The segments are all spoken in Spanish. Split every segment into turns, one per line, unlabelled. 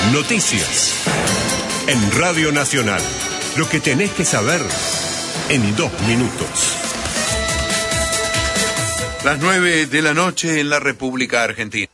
Noticias. En Radio Nacional. Lo que tenés que saber en 2 minutos.
Las 9 de la noche en la República Argentina.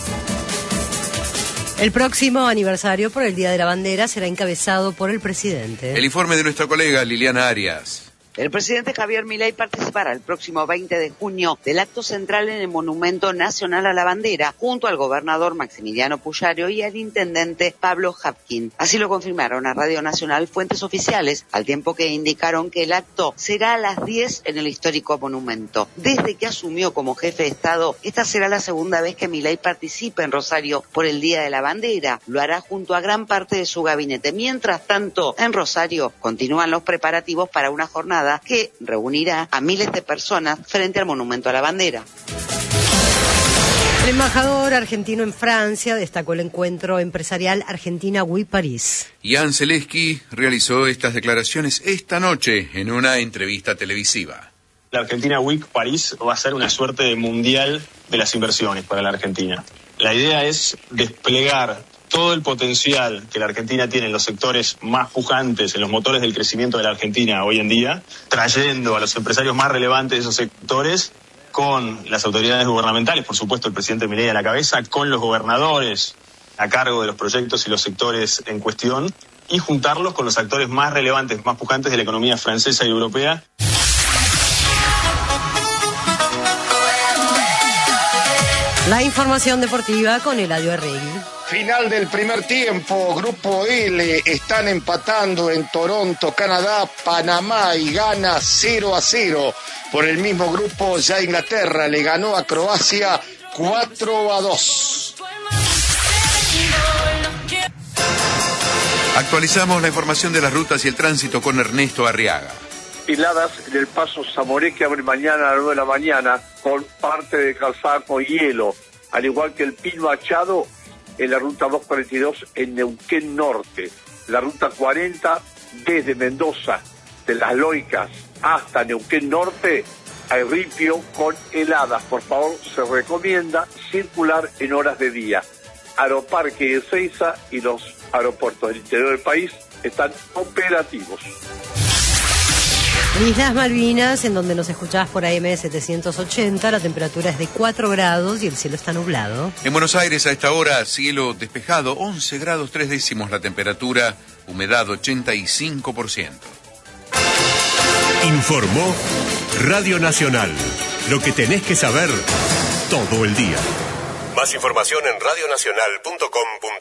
El próximo aniversario por el Día de la Bandera será encabezado por el presidente.
El informe de nuestra colega Liliana Arias.
El presidente Javier Milei participará el próximo 20 de junio del acto central en el Monumento Nacional a la Bandera, junto al gobernador Maximiliano Pujario y al intendente Pablo Habkin. Así lo confirmaron a Radio Nacional fuentes oficiales, al tiempo que indicaron que el acto será a las 10 en el histórico monumento. Desde que asumió como jefe de Estado, esta será la segunda vez que Milei participa en Rosario por el Día de la Bandera. Lo hará junto a gran parte de su gabinete. Mientras tanto, en Rosario continúan los preparativos para una jornada que reunirá a miles de personas frente al Monumento a la Bandera.
El embajador argentino en Francia destacó el encuentro empresarial Argentina-París.
Jan Zaleski realizó estas declaraciones esta noche en una entrevista televisiva.
La Argentina Week París va a ser una suerte de mundial de las inversiones para la Argentina. La idea es desplegar todo el potencial que la Argentina tiene en los sectores más pujantes, en los motores del crecimiento de la Argentina hoy en día, trayendo a los empresarios más relevantes de esos sectores con las autoridades gubernamentales, por supuesto el presidente Milei a la cabeza, con los gobernadores a cargo de los proyectos y los sectores en cuestión, y juntarlos con los actores más relevantes, más pujantes de la economía francesa y europea.
La información deportiva con Eladio Arregui.
Final del primer tiempo, Grupo L, están empatando en Toronto, Canadá, Panamá y Ghana 0-0. Por el mismo grupo, ya Inglaterra le ganó a Croacia 4-2.
Actualizamos la información de las rutas y el tránsito con Ernesto Arriaga.
Heladas en el paso Zamoré que abre mañana a las 9 de la mañana con parte de calzada con hielo, al igual que el Pino Achado en la ruta 242 en Neuquén Norte, la ruta 40 desde Mendoza, de Las Loicas hasta Neuquén Norte, hay ripio con heladas. Por favor, se recomienda circular en horas de día. Aeroparque de Ezeiza y los aeropuertos del interior del país están operativos.
En Islas Malvinas, en donde nos escuchás por AM 780, la temperatura es de 4 grados y el cielo está nublado.
En Buenos Aires a esta hora, cielo despejado, 11 grados 3 décimos la temperatura, humedad 85%.
Informó Radio Nacional. Lo que tenés que saber todo el día. Más información en radionacional.com.ar.